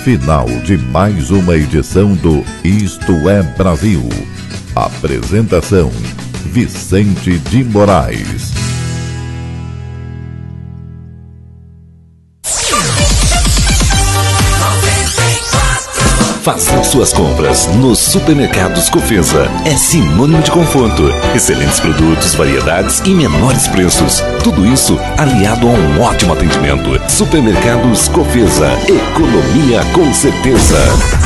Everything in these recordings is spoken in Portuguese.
final de mais uma edição do Isto é Brasil. Apresentação: Vicente de Moraes. Fazer suas compras nos supermercados Cofesa é sinônimo de conforto, excelentes produtos, variedades e menores preços. Tudo isso aliado a um ótimo atendimento. Supermercados Cofesa, economia com certeza.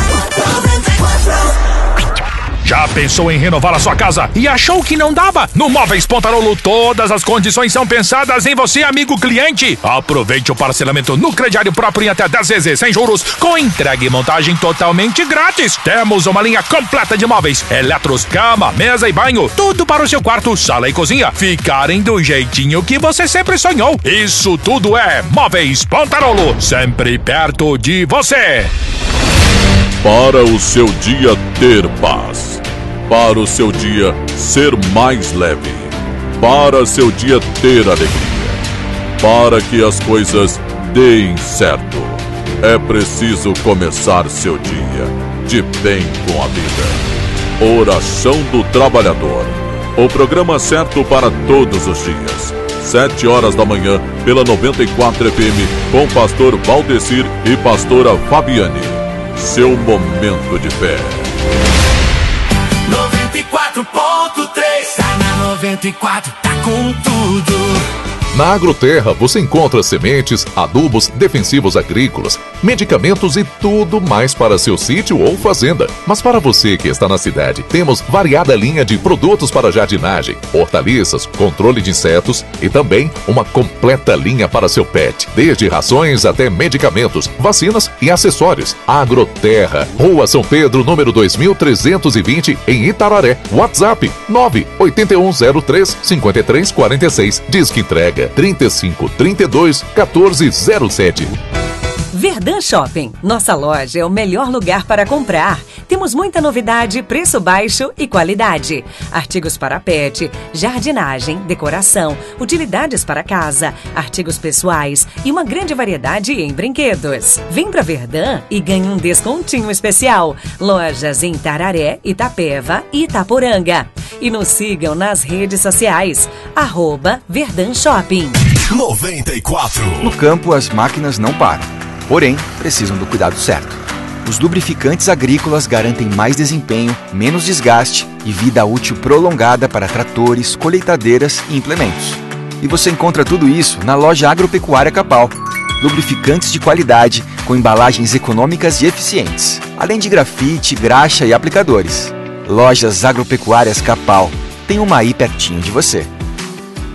Já pensou em renovar a sua casa e achou que não dava? No Móveis Pontarolo, todas as condições são pensadas em você, amigo cliente. Aproveite o parcelamento no crediário próprio em até 10 vezes sem juros, com entrega e montagem totalmente grátis. Temos uma linha completa de móveis, eletros, cama, mesa e banho, tudo para o seu quarto, sala e cozinha ficarem do jeitinho que você sempre sonhou. Isso tudo é Móveis Pontarolo, sempre perto de você. Para o seu dia ter paz, para o seu dia ser mais leve, para seu dia ter alegria, para que as coisas deem certo, é preciso começar seu dia de bem com a vida. Oração do Trabalhador, o programa certo para todos os dias. 7 horas da manhã, pela 94 FM, com pastor Valdecir e pastora Fabiane. Seu momento de fé. 94.3, tá na 94, tá com tudo. Na Agroterra você encontra sementes, adubos, defensivos agrícolas, medicamentos e tudo mais para seu sítio ou fazenda. Mas para você que está na cidade, temos variada linha de produtos para jardinagem, hortaliças, controle de insetos e também uma completa linha para seu pet, desde rações até medicamentos, vacinas e acessórios. Agroterra, Rua São Pedro, número 2320, em Itararé. WhatsApp 98103-5346. Diz que entrega 3532-1407. Verdun Shopping. Nossa loja é o melhor lugar para comprar. Temos muita novidade, preço baixo e qualidade. Artigos para pet, jardinagem, decoração, utilidades para casa, artigos pessoais e uma grande variedade em brinquedos. Vem pra Verdun e ganhe um descontinho especial. Lojas em Tararé, Itapeva e Itaporanga. E nos sigam nas redes sociais. @Verdun Shopping. 94. No campo, as máquinas não param. Porém, precisam do cuidado certo. Os lubrificantes agrícolas garantem mais desempenho, menos desgaste e vida útil prolongada para tratores, colheitadeiras e implementos. E você encontra tudo isso na loja Agropecuária Capal. Lubrificantes de qualidade com embalagens econômicas e eficientes, além de grafite, graxa e aplicadores. Lojas Agropecuárias Capal. Tem uma aí pertinho de você.